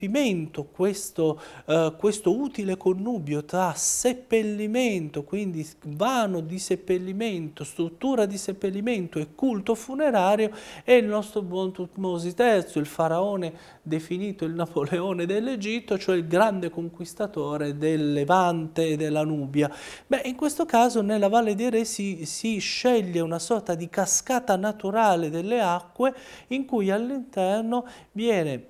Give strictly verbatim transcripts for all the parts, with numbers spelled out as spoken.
Pimento, questo, eh, questo utile connubio tra seppellimento, quindi s- vano di seppellimento, struttura di seppellimento e culto funerario, è il nostro buon Tutmosi terzo, il faraone definito il Napoleone dell'Egitto, cioè il grande conquistatore del Levante e della Nubia. Beh, in questo caso nella Valle dei Re si, si sceglie una sorta di cascata naturale delle acque in cui all'interno viene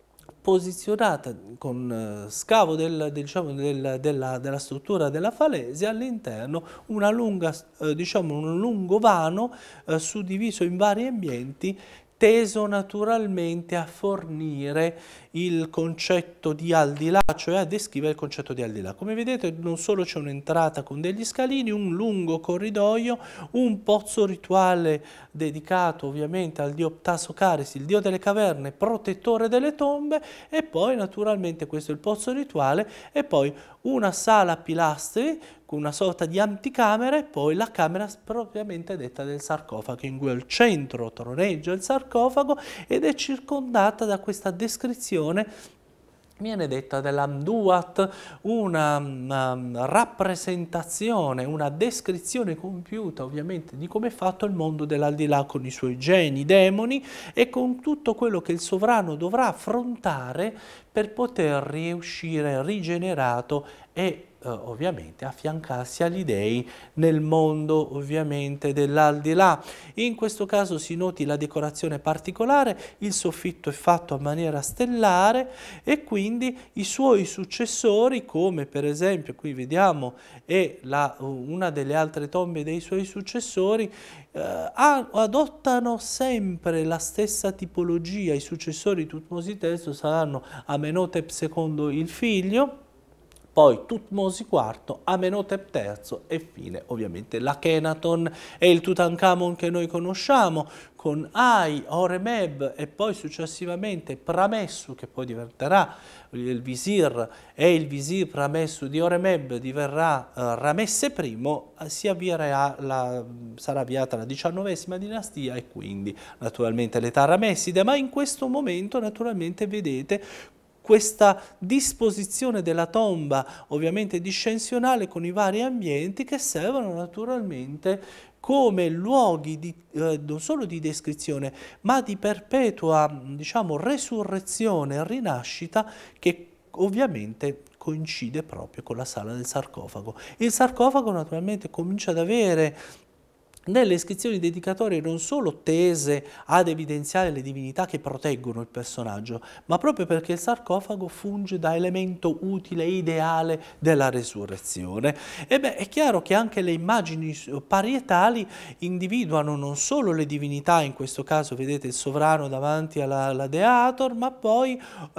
posizionata con eh, scavo del- del- diciamo, del- della, della struttura della falesia all'interno una lunga, eh, diciamo, un lungo vano eh, suddiviso in vari ambienti, teso naturalmente a fornire il concetto di al di là, cioè a descrivere il concetto di al di là. Come vedete non solo c'è un'entrata con degli scalini, un lungo corridoio, un pozzo rituale dedicato ovviamente al dio Ptasocaris, il dio delle caverne, protettore delle tombe, e poi naturalmente questo è il pozzo rituale, e poi una sala a pilastri con una sorta di anticamera, e poi la camera propriamente detta del sarcofago, in cui al centro troneggia il sarcofago ed è circondata da questa descrizione, viene detta dell'Amduat, una, una rappresentazione, una descrizione compiuta ovviamente di come è fatto il mondo dell'aldilà, con i suoi geni, i demoni, e con tutto quello che il sovrano dovrà affrontare per poter riuscire rigenerato e eh, ovviamente affiancarsi agli dei nel mondo ovviamente dell'aldilà. In questo caso si noti la decorazione particolare, il soffitto è fatto a maniera stellare e quindi i suoi successori, come per esempio qui vediamo è la, una delle altre tombe dei suoi successori, eh, adottano sempre la stessa tipologia. I successori di Tutmosi terzo saranno Amenhotep secondo il figlio, poi Tutmosi quarto, Amenhotep terzo e fine ovviamente l'Akhenaton e il Tutankhamon che noi conosciamo, con Ai, Horemheb e poi successivamente Pramessu, che poi diventerà il visir, e il visir Pramessu di Horemheb diverrà eh, Ramesse primo, si avvierà la, sarà avviata la diciannovesima dinastia e quindi naturalmente l'età ramesside, ma in questo momento naturalmente vedete questa disposizione della tomba ovviamente discensionale con i vari ambienti che servono naturalmente come luoghi di, eh, non solo di descrizione, ma di perpetua, diciamo, resurrezione e rinascita, che ovviamente coincide proprio con la sala del sarcofago. Il sarcofago naturalmente comincia ad avere nelle iscrizioni dedicatorie non solo tese ad evidenziare le divinità che proteggono il personaggio, ma proprio perché il sarcofago funge da elemento utile e ideale della resurrezione. E beh, è chiaro che anche le immagini parietali individuano non solo le divinità, in questo caso vedete il sovrano davanti alla, alla Deator, ma poi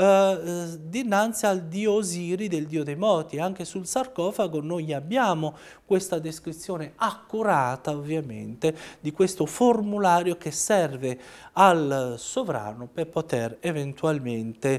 eh, dinanzi al dio Osiri, del dio dei morti. Anche sul sarcofago noi abbiamo questa descrizione accurata ovviamente di questo formulario che serve al sovrano per poter eventualmente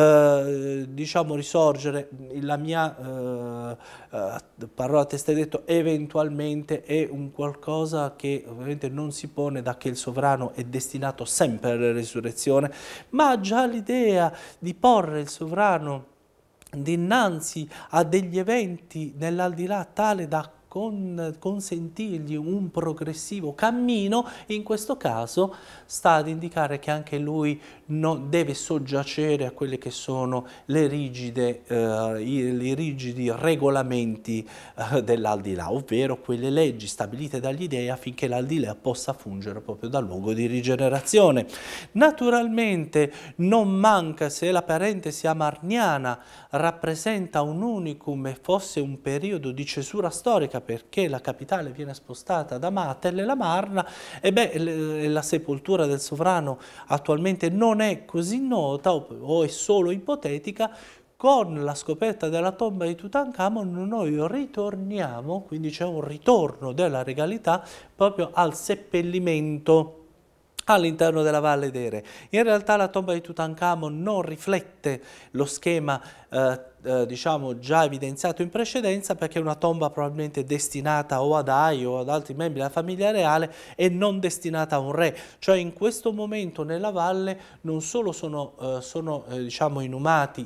eh, diciamo risorgere. La mia eh, eh, parola testa detto eventualmente è un qualcosa che ovviamente non si pone, da che il sovrano è destinato sempre alla resurrezione, ma già l'idea di porre il sovrano dinanzi a degli eventi nell'aldilà tale da con, consentirgli un progressivo cammino, in questo caso sta ad indicare che anche lui non deve soggiacere a quelle che sono le rigide, eh, i, i rigidi regolamenti eh, dell'aldilà, ovvero quelle leggi stabilite dagli dei affinché l'aldilà possa fungere proprio da luogo di rigenerazione. Naturalmente non manca, se la parentesi amarniana rappresenta un unicum e fosse un periodo di cesura storica, perché la capitale viene spostata da Mattel e la Marna, e beh, la sepoltura del sovrano attualmente non è così nota o, o è solo ipotetica. Con la scoperta della tomba di Tutankhamon noi ritorniamo, quindi c'è un ritorno della regalità proprio al seppellimento all'interno della Valle dei Re. In realtà la tomba di Tutankhamon non riflette lo schema eh, eh, diciamo già evidenziato in precedenza, perché è una tomba probabilmente destinata o ad Ai o ad altri membri della famiglia reale e non destinata a un re. Cioè in questo momento nella valle non solo sono, eh, sono eh, diciamo inumati